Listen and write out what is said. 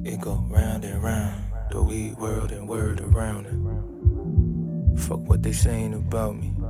It go round and round, the weed world and word around it. Fuck what they saying about me.